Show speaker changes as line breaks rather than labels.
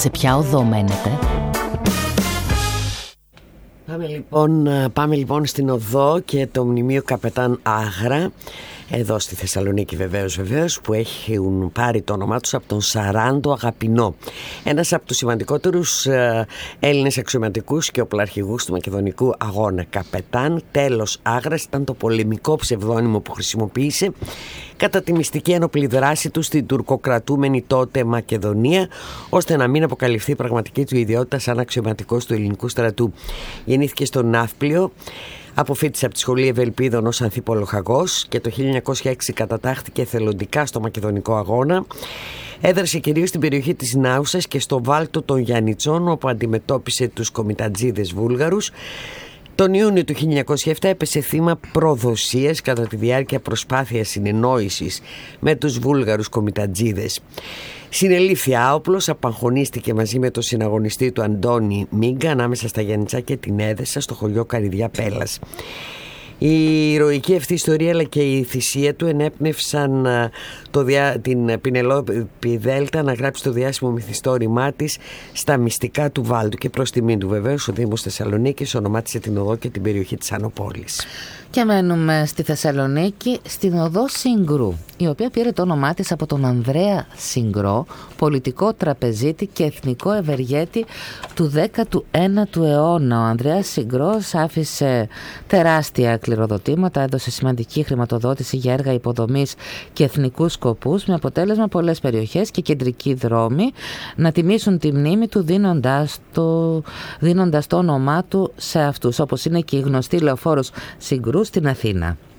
σε ποια οδό μένετε?
Πάμε λοιπόν στην οδό και το μνημείο Καπετάν Άγρα, εδώ στη Θεσσαλονίκη βεβαίως, που έχουν πάρει το όνομά τους από τον Σαράντο Αγαπηνό, ένας από τους σημαντικότερους Έλληνες αξιωματικούς και οπλαρχηγούς του Μακεδονικού Αγώνα. Καπετάν Τέλος Άγρας ήταν το πολεμικό ψευδόνυμο που χρησιμοποίησε κατά τη μυστική ένοπλη δράση του στην τουρκοκρατούμενη τότε Μακεδονία, ώστε να μην αποκαλυφθεί η πραγματική του ιδιότητα σαν αξιωματικός του ελληνικού στρατού. Γεννήθηκε στο Ναύπλιο, αποφοίτησε από τη Σχολή Ευελπίδων ως ανθίπολοχαγός και το 1906 κατατάχθηκε εθελοντικά στο Μακεδονικό Αγώνα. Έδρασε κυρίως στην περιοχή της Νάουσας και στο Βάλτο των Γιαννιτσών, όπου αντιμετώπισε τους κομιτατζίδες Βούλγαρους. Τον Ιούνιο του 1907 έπεσε θύμα προδοσίας κατά τη διάρκεια προσπάθειας συνεννόησης με τους Βούλγαρους κομιτατζίδες. Συνελήφθη άοπλος, απαγχωνίστηκε μαζί με τον συναγωνιστή του Αντώνη Μίγκα ανάμεσα στα Γιαννιτσά και την Έδεσα στο χωριό Καρυδιά Πέλας. Η ηρωική αυτή ιστορία αλλά και η θυσία του ενέπνευσαν την Πινελόπη Δέλτα να γράψει το διάσημο μυθιστόρημά της στα μυστικά του Βάλτου, και προς τιμήν του βεβαίως ο Δήμος Θεσσαλονίκης ονομάτισε την οδό και την περιοχή της Ανοπόλης.
Και μένουμε στη Θεσσαλονίκη, στην οδό Συγκρού, η οποία πήρε το όνομά της από τον Ανδρέα Συγκρό, πολιτικό τραπεζίτη και εθνικό ευεργέτη του 19ου αιώνα. Ο Ανδρέας Συγκρός άφησε τεράστια κληροδοτήματα, έδωσε σημαντική χρηματοδότηση για έργα υποδομής και εθνικούς σκοπούς, με αποτέλεσμα πολλές περιοχές και κεντρικοί δρόμοι να τιμήσουν τη μνήμη του, δίνοντας το όνομά του σε αυτούς, όπως είναι και η γνωστή λεωφόρος Συγκρού στην Αθήνα.